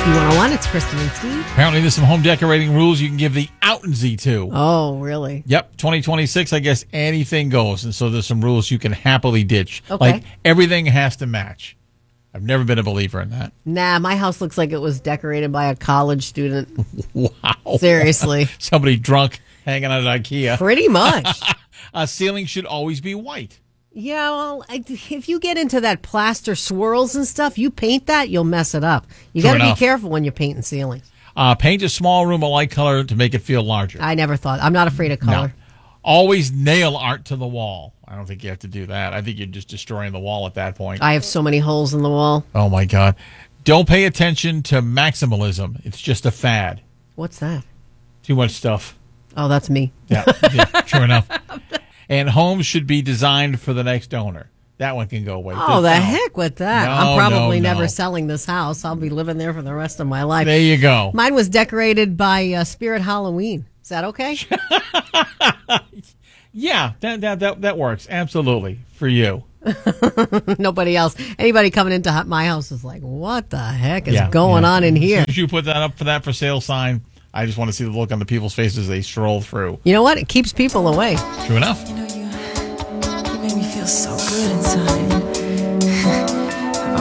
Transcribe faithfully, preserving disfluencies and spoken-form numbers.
one oh one, it's Kristen and Steve. Apparently, there's some home decorating rules you can give the out and Z to. Oh, really? Yep, twenty twenty-six, I guess anything goes. And so there's some rules you can happily ditch. Okay. Like, everything has to match. I've never been a believer in that. Nah, my house looks like it was decorated by a college student. Wow. Seriously. Somebody drunk hanging out at IKEA. Pretty much. A ceiling should always be white. Yeah, well, I, if you get into that plaster swirls and stuff, you paint that, you'll mess it up. You got to be careful when you're painting ceilings. Uh, paint a small room a light color to make it feel larger. I never thought. I'm not afraid of color. No. Always nail art to the wall. I don't think you have to do that. I think you're just destroying the wall at that point. I have so many holes in the wall. Oh, my God. Don't pay attention to maximalism. It's just a fad. What's that? Too much stuff. Oh, that's me. Yeah, yeah true enough. And homes should be designed for the next owner. That one can go away. Oh, the no. heck with that. No, I'm probably no, no. never selling this house. I'll be living there for the rest of my life. There you go. Mine was decorated by uh, Spirit Halloween. Is that okay? Yeah, that, that that that works. Absolutely. For you. Nobody else. Anybody coming into my house is like, what the heck is yeah, going yeah. on in here? As soon as you put that up for that for sale sign, I just want to see the look on the people's faces as they stroll through. You know what? It keeps people away. True enough. You know, you, you make me feel so good inside.